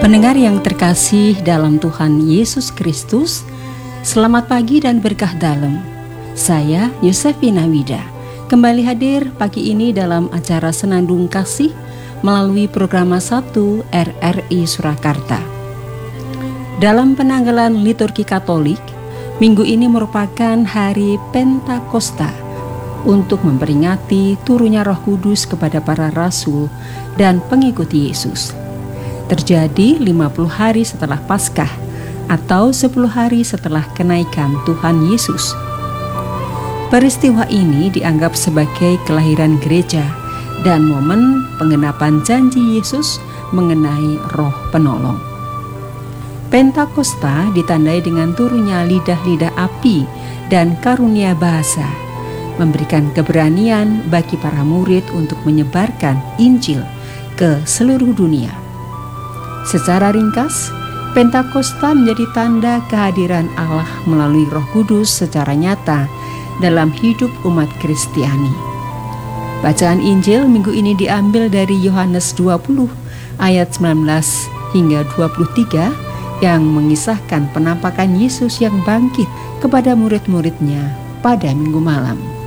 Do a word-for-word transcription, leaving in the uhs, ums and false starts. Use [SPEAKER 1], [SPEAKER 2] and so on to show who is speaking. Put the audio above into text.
[SPEAKER 1] Pendengar yang terkasih dalam Tuhan Yesus Kristus, selamat pagi dan berkah dalam. Saya Yosefina Wida, kembali hadir pagi ini dalam acara Senandung Kasih melalui program satu R R I Surakarta. Dalam penanggalan liturgi Katolik, minggu ini merupakan hari Pentakosta untuk memperingati turunnya Roh Kudus kepada para rasul dan pengikut Yesus. Terjadi lima puluh hari setelah Paskah atau sepuluh hari setelah kenaikan Tuhan Yesus. Peristiwa ini dianggap sebagai kelahiran gereja dan momen penggenapan janji Yesus mengenai Roh Penolong. Pentakosta ditandai dengan turunnya lidah-lidah api dan karunia bahasa, memberikan keberanian bagi para murid untuk menyebarkan Injil ke seluruh dunia. Secara ringkas, Pentakosta menjadi tanda kehadiran Allah melalui Roh Kudus secara nyata dalam hidup umat Kristiani. Bacaan Injil minggu ini diambil dari Yohanes dua puluh ayat sembilan belas hingga dua puluh tiga yang mengisahkan penampakan Yesus yang bangkit kepada murid-muridnya pada minggu malam.